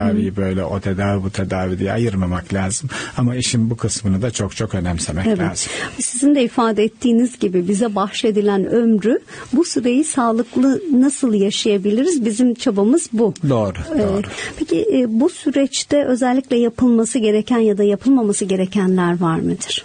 Böyle o tedavi bu tedavi diye ayırmamak lazım. Ama işin bu kısmını da çok çok önemsemek lazım. Sizin de ifade ettiğiniz gibi bize bahşedilen ömrü, bu süreyi sağlıklı nasıl yaşayabiliriz? Bizim çabamız bu. Doğru. Peki bu süreçte özellikle yapılması gereken ya da yapılmaması gerekenler var mıdır?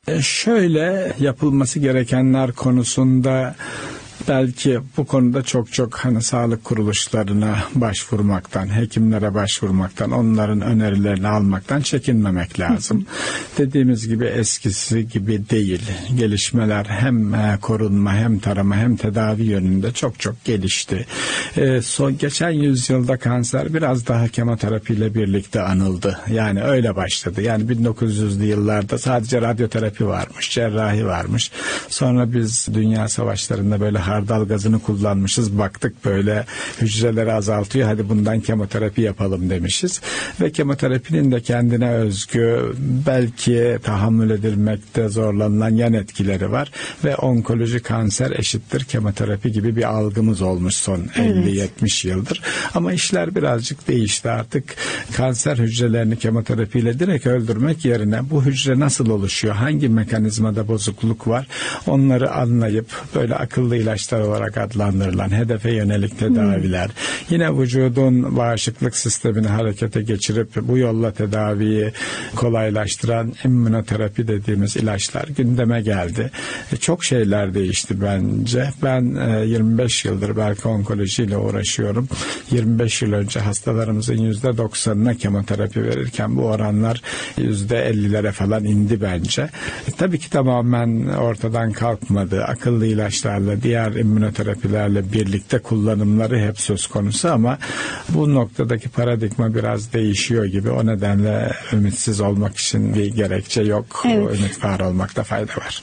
Şöyle, yapılması gerekenler konusunda belki bu konuda çok sağlık kuruluşlarına başvurmaktan, hekimlere başvurmaktan, onların önerilerini almaktan çekinmemek lazım. Dediğimiz gibi eskisi gibi değil. Gelişmeler hem korunma, hem tarama, hem tedavi yönünde çok gelişti. Geçen yüzyılda kanser biraz daha kemoterapiyle birlikte anıldı. Yani öyle başladı. Yani 1900'lü yıllarda sadece radyoterapi varmış, cerrahi varmış. Sonra biz dünya savaşlarında böyle hardal gazını kullanmışız. Baktık böyle hücreleri azaltıyor. Hadi bundan kemoterapi yapalım demişiz. Ve kemoterapinin de kendine özgü, belki tahammül edilmekte zorlanılan yan etkileri var. Ve onkoloji, kanser eşittir kemoterapi gibi bir algımız olmuş son 50-70 yıldır. Ama işler birazcık değişti artık. Kanser hücrelerini kemoterapiyle direkt öldürmek yerine bu hücre nasıl oluşuyor, hangi mekanizmada bozukluk var, onları anlayıp böyle akıllı ilaçlar olarak adlandırılan hedefe yönelik tedaviler, yine vücudun bağışıklık sistemini harekete geçirip bu yolla tedaviyi kolaylaştıran immünoterapi dediğimiz ilaçlar gündeme geldi. Çok şeyler değişti bence. Ben 25 yıldır belki onkolojiyle uğraşıyorum. 25 yıl önce hastalarımızın %90'ına kemoterapi verirken bu oranlar %50'lere falan indi bence. Tabii ki tamamen ortadan kalkmadı. Akıllı ilaçlarla, diğer immünoterapilerle birlikte kullanımları hep söz konusu ama bu noktadaki paradigma biraz değişiyor gibi. O nedenle ümitsiz olmak için bir gerekçe yok. Ümit var olmakta fayda var.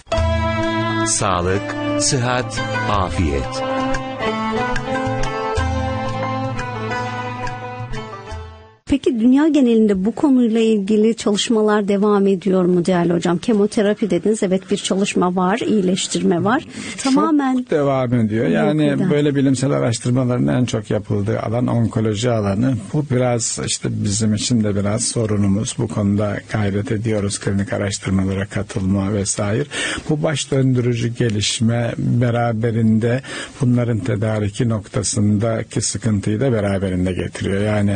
Sağlık, sıhhat, afiyet. Peki dünya genelinde bu konuyla ilgili çalışmalar devam ediyor mu değerli hocam? Kemoterapi dediniz, evet, bir çalışma var, iyileştirme var. Tamamen çok devam ediyor. Yani böyle bilimsel araştırmaların en çok yapıldığı alan onkoloji alanı. Bu biraz bizim için de biraz sorunumuz. Bu konuda gayret ediyoruz, klinik araştırmalara katılma vesaire. Bu baş döndürücü gelişme beraberinde bunların tedariki noktasındaki sıkıntıyı da beraberinde getiriyor. Yani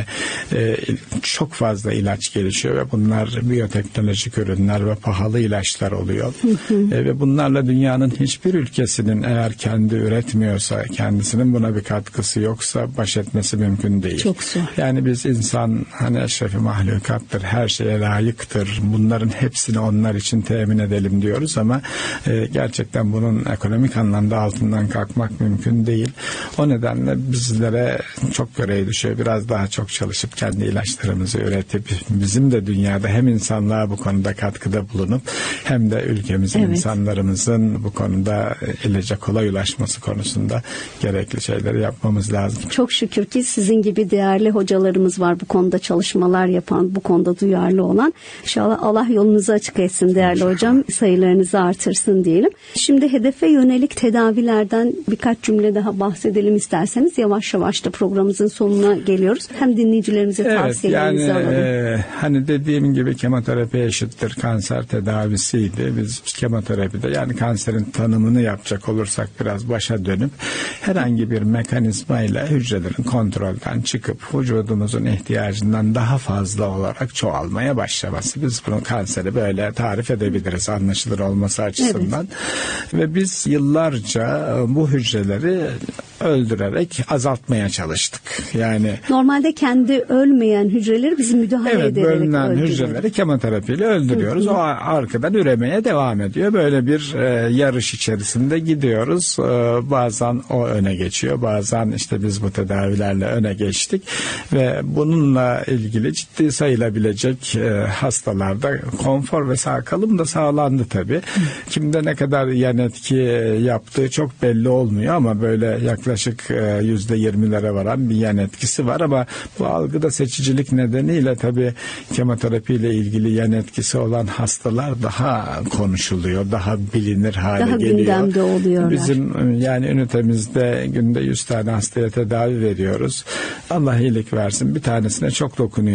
çok fazla ilaç gelişiyor ve bunlar biyoteknolojik ürünler ve pahalı ilaçlar oluyor. Ve bunlarla dünyanın hiçbir ülkesinin eğer kendi üretmiyorsa, kendisinin buna bir katkısı yoksa baş etmesi mümkün değil. Çok zor. Yani biz insan eşrefi mahlukattır, her şeye layıktır. Bunların hepsini onlar için temin edelim diyoruz ama gerçekten bunun ekonomik anlamda altından kalkmak mümkün değil. O nedenle bizlere çok görev düşüyor. Biraz daha çok çalışıp kendi ilaçlarımızı üretip bizim de dünyada hem insanlığa bu konuda katkıda bulunup hem de ülkemizin, insanlarımızın bu konuda ilaca kolay ulaşması konusunda gerekli şeyleri yapmamız lazım. Çok şükür ki sizin gibi değerli hocalarımız var bu konuda çalışmalar yapan, bu konuda duyarlı olan. İnşallah Allah yolunuzu açık etsin değerli hocam, sayılarınızı artırsın diyelim. Şimdi hedefe yönelik tedavilerden birkaç cümle daha bahsedelim isterseniz. Yavaş yavaş da programımızın sonuna geliyoruz. Hem dinleyicilerimize tavsiyelerinizi alalım. Hani dediğim gibi kemoterapi eşittir kanser tedavisiydi. Biz kemoterapide, yani kanserin tanımını yapacak olursak biraz başa dönüp herhangi bir mekanizma ile hücrelerin kontrolden çıkıp vücudumuzun ihtiyacından daha fazla olarak çoğalmaya başlaması. Biz bunu kanseri böyle tarif edebiliriz anlaşılır olması açısından. Ve biz yıllarca bu hücreleri öldürerek azaltmaya çalıştık. Yani normalde kendi ölmeyen hücreleri biz müdahale ederek öldürüyoruz. Bölünen hücreleri kemoterapiyle öldürüyoruz. O arkadan üremeye devam ediyor. Böyle bir yarış içerisinde gidiyoruz. Bazen o öne geçiyor. Bazen biz bu tedavilerle öne geçtik ve bununla ilgili ciddi sayılabilecek hastalarda konfor ve sağ kalım da sağlandı tabii. Kimde ne kadar yan etki yaptığı çok belli olmuyor ama böyle yaklaşık yaklaşık %20'lere varan bir yan etkisi var ama bu algıda seçicilik nedeniyle tabii kemoterapi ile ilgili yan etkisi olan hastalar daha konuşuluyor, daha bilinir hale daha geliyor. Gündemde oluyorlar. Bizim yani ünitemizde günde 100 tane hastaya tedavi veriyoruz. Allah iyilik versin. Bir tanesine çok dokunuyor.